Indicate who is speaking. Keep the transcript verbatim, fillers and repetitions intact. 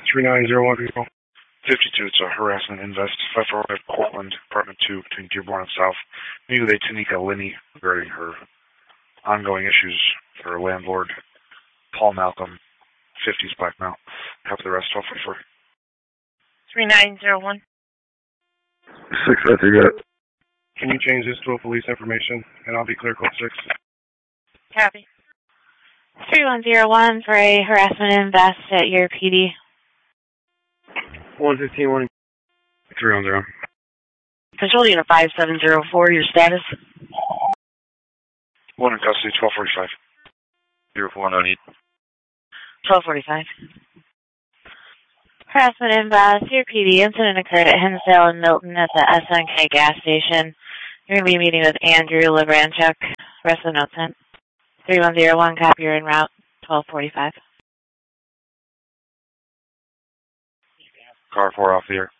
Speaker 1: three nine zero one people.
Speaker 2: fifty-two, it's a harassment invest, five four five Portland, Apartment two, between Dearborn and South. Meeting with a Tanika Linney regarding her ongoing issues with her landlord, Paul Malcolm, fifties black male. Have the rest, twelve forty-four.
Speaker 3: three nine zero one.
Speaker 4: Six, I think that.
Speaker 1: Can you change this to a police information, and I'll be clear code six.
Speaker 3: Copy.
Speaker 5: three one zero one for a harassment invest at your P D.
Speaker 6: one fifteen, one.
Speaker 2: three one zero.
Speaker 3: Control unit five seven zero four, your status?
Speaker 2: One in custody, twelve forty-five.
Speaker 7: zero four no need.
Speaker 3: twelve forty-five.
Speaker 5: Harassment invest, your P D. Incident occurred at Hinsdale and Milton at the S N K gas station. You're going to be meeting with Andrew Lebranchuk. Rest of the note sent. three one zero one, copy, you're en route, twelve forty-five.
Speaker 2: Car four off the air.